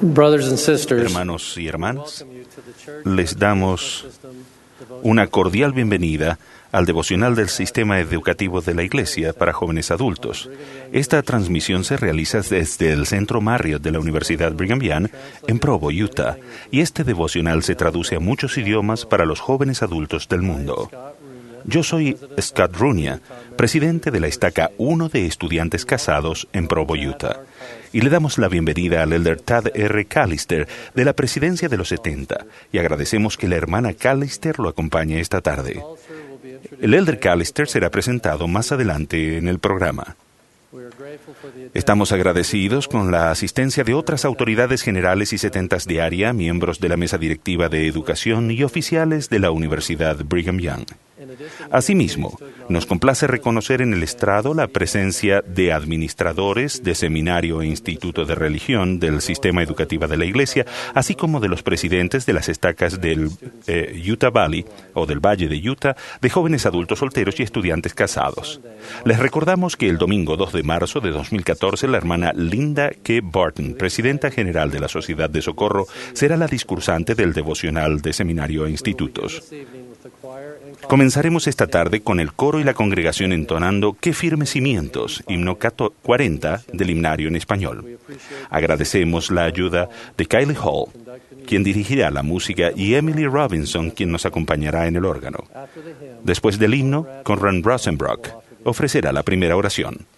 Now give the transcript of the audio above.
Brothers and sisters, Hermanos y hermanas, les damos una cordial bienvenida al devocional del Sistema Educativo de la Iglesia para jóvenes adultos. Esta transmisión se realiza desde el Centro Marriott de la Universidad Brigham Young en Provo, Utah, y este devocional se traduce a muchos idiomas para los jóvenes adultos del mundo. Yo soy Scott Runia, presidente de la Estaca 1 de Estudiantes Casados en Provo, Utah, y le damos la bienvenida al Elder Tad R. Callister de la Presidencia de los 70, y agradecemos que la hermana Callister lo acompañe esta tarde. El Elder Callister será presentado más adelante en el programa. Estamos agradecidos con la asistencia de otras autoridades generales y setentas de área, miembros de la mesa directiva de educación y oficiales de la Universidad Brigham Young. Asimismo, nos complace reconocer en el estrado la presencia de administradores de seminario e instituto de religión del sistema educativo de la Iglesia, así como de los presidentes de las estacas del Utah Valley o del Valle de Utah, de jóvenes adultos solteros y estudiantes casados. Les recordamos que el domingo 2 de marzo de 2014, la hermana Linda K. Barton, presidenta general de la Sociedad de Socorro, será la discursante del devocional de seminario e institutos. Comenzaremos esta tarde con el coro y la congregación entonando Qué firmes cimientos, himno 40 del himnario en español. Agradecemos la ayuda de Kylie Hall, quien dirigirá la música, y Emily Robinson, quien nos acompañará en el órgano. Después del himno, Conrad Rosenbrock ofrecerá la primera oración.